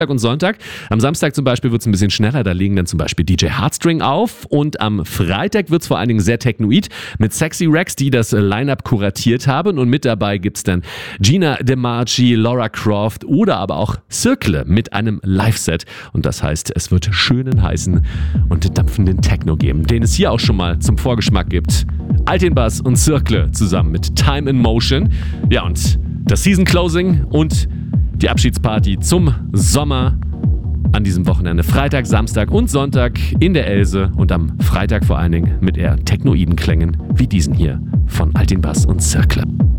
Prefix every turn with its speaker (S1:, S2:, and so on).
S1: und Sonntag. Am Samstag zum Beispiel wird es ein bisschen schneller, da legen dann zum Beispiel DJ Hardstring auf. Und am Freitag wird es vor allen Dingen sehr technoid mit Sexy Rex, die das Line-Up kuratiert haben. Und mit dabei gibt es dann Gina DeMarchi, Laura Croft oder aber auch Circle mit einem Live-Set. Und das heißt, es wird schönen, heißen und dampfenden Techno geben, den es hier auch schon mal zum Vorgeschmack gibt. Altin Bass und Circle zusammen mit Time in Motion. Ja, und das Season Closing und die Abschiedsparty zum Sommer an diesem Wochenende. Freitag, Samstag und Sonntag in der Else und am Freitag vor allen Dingen mit eher technoiden Klängen wie diesen hier von Altin Bass und Circle.